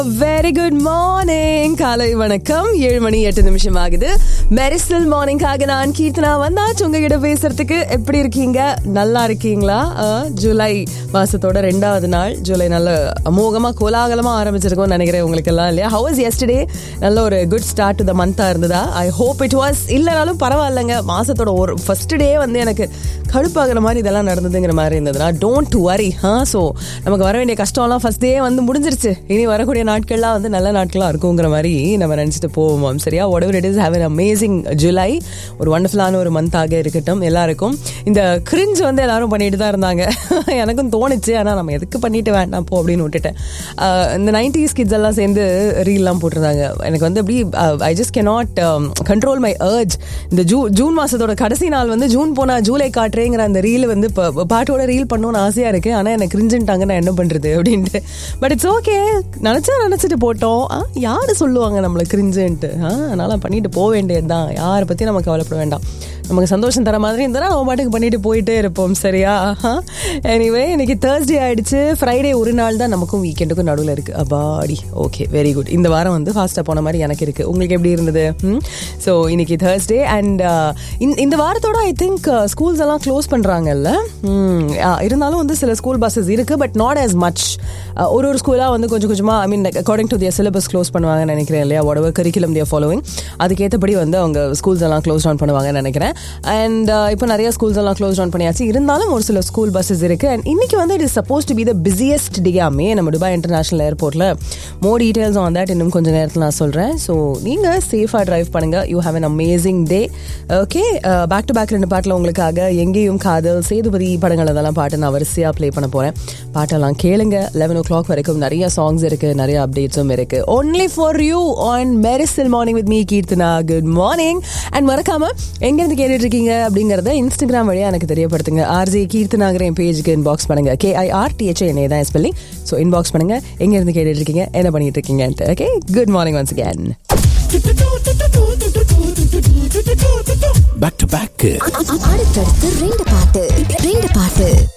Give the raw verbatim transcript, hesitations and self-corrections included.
Very good morning. காலை வணக்கம். ஏழு மணி எட்டு நிமிஷம் ஆகுது. மெரிசல் மார்னிங்காக நான் கீர்த்தனா வந்தாச்சு உங்ககிட்ட பேசுறதுக்கு. எப்படி இருக்கீங்க? நல்லா இருக்கீங்களா? ஜூலை மாசத்தோட ரெண்டாவது நாள். ஜூலை நல்ல அமோகமா கோலாகலமா ஆரம்பிச்சிருக்கோம்னு நினைக்கிறேன் உங்களுக்கு எல்லாம் இல்லையா? How was yesterday? நல்ல ஒரு குட் ஸ்டார்ட் டு த மந்தா இருந்ததா? I hope it was. இல்லைனாலும் பரவாயில்லைங்க, மாசத்தோட ஒரு ஃபர்ஸ்ட் டே வந்து எனக்கு கடுப்பாகிற மாதிரி இதெல்லாம் நடந்ததுங்கிற மாதிரி இருந்ததுன்னா டோன்ட் வரி. ஹா ஸோ நமக்கு வர வேண்டிய கஷ்டம்லாம் ஃபர்ஸ்ட் டே வந்து முடிஞ்சிருச்சு. இனி வரக்கூடிய நாட்கள்லாம் வந்து நல்ல நாட்களாக இருக்குங்கிற மாதிரி நம்ம நினச்சிட்டு போவோம். சரியா? What ever it is, have an amazing July. ஒரு வண்டர்ஃபுல்லான ஒரு மந்தாக இருக்கட்டும் எல்லாருக்கும். இந்த கிரிஞ்ச் வந்து எல்லாரும் பண்ணிட்டு தான் இருந்தாங்க. எனக்கும் தோணுச்சு, ஆனால் நம்ம எதுக்கு பண்ணிட்டு வேண்டாம் போ அப்படின்னு விட்டுட்டேன். இந்த நைன்டிஸ் கிட்ஸ் எல்லாம் சேர்ந்து ரீல்லாம் போட்டிருந்தாங்க. எனக்கு வந்து அப்படி I just cannot control my urge. இந்த ஜூ ஜூன் மாதத்தோட கடைசி நாள் வந்து ஜூன் போனா ஜூலை காட்டுறேங்கிற அந்த ரீல் வந்து இப்போ பாட்டோட ரீல் பண்ணணும்னு ஆசையாக இருக்குது. ஆனால் எனக்கு கிரிஞ்சுட்டாங்க, நான் என்ன பண்ணுறது அப்படின்ட்டு. பட் இட்ஸ் ஓகே, நினச்சா நினச்சிட்டு போட்டோம். யார் சொல்லுவாங்க நம்மளை கிரிஞ்சுன்ட்டு? அதனால பண்ணிட்டு போக வேண்டியது தான். யாரை பற்றி நம்ம கவலைப்பட வேண்டாம். நமக்கு சந்தோஷம் தர மாதிரி இருந்தால் நம்ம பாட்டுக்கு பண்ணிட்டு போயிட்டே இருப்போம். சரியா? எனிவே இன்னைக்கு தேர்ஸ்டே ஆயிடுச்சு. ஃப்ரைடே ஒரு நாள் தான் நமக்கும் வீக்கெண்டுக்கும் நடுவில் இருக்குது. அபாடி. Okay, very good. இந்த வாரம் வந்து ஃபாஸ்ட்டாக போன மாதிரி எனக்கு இருக்குது. உங்களுக்கு எப்படி இருந்தது? ஸோ இன்னைக்கு தேர்ஸ்டே அண்ட் இந்த வாரத்தோட ஐ திங்க் ஸ்கூல்ஸ் எல்லாம் க்ளோஸ் பண்ணுறாங்கல்ல. இருந்தாலும் வந்து சில ஸ்கூல் பஸ்ஸஸ் இருக்குது, பட் நாட் ஆஸ் மச். ஒரு ஒரு ஸ்கூலாக வந்து கொஞ்சம் கொஞ்சமாக ஐ மீன் according to their syllabus close பண்ணுவாங்கன்னு நினைக்கிறேன் இல்லையா? What ever curriculum their following, அதுக்கேற்றபடி வந்து அவங்க ஸ்கூல்ஸ் எல்லாம் க்ளோஸ் டவுன் பண்ணுவாங்கன்னு நினைக்கிறேன். அண்ட் இப்போ நிறைய ஸ்கூல்ஸ் எல்லாம் க்ளோஸ் டவுன் பண்ணியாச்சு. இருந்தாலும் ஒரு சில ஸ்கூல் பஸ்ஸஸ் இருக்கு. அண்ட் இன்னைக்கு வந்து it is suppose to be the busiest டேயாமே நம்ம துபாய் இன்டர்நேஷனல் ஏர்போர்ட்ல. மோர் டீடைல்ஸ் ஆன் தட் இன்னும் கொஞ்சம் நேரத்தில் நான் சொல்றேன். ஸோ நீங்க சேஃபா டிரைவ் பண்ணுங்க. You have an amazing day. Okay, back to back ரெண்டு பாட்டில் உங்களுக்காக எங்கேயும் காதல், சேதுபதி படங்கள் அதெல்லாம் பாட்டு நான் வரிசையா பிளே பண்ண போறேன். பாட்டெல்லாம் கேளுங்க. லெவன் ஓ கிளாக் வரைக்கும் நிறைய சாங்ஸ் இருக்கு, நிறைய அப்டேட்ஸும் இருக்கு. Only for you on Mersal morning with me Keerthana. Good morning. And மறக்காம எங்க இருந்து கேட்டுட்டு இருக்கீங்க அப்படிங்கறத இன்ஸ்டாகிராம் வழியா எனக்கு தெரியப்படுத்துங்க. ஆர்ஜே கீர்த்தனாகிற என் பேஜுக்கு இன்பாக்ஸ் பண்ணுங்க. K I R D H A தான் ஸ்பெல்லிங். ஸோ இன்பாக்ஸ் பண்ணுங்க, எங்க இருந்து கேட்டுட்டு இருக்கீங்க, என்ன பண்ணிட்டு இருக்கீங்க. Okay, good morning once again. Back to back. அடுத்தடுத்து ரெண்டு பாட்டு ரெண்டு பாட்டு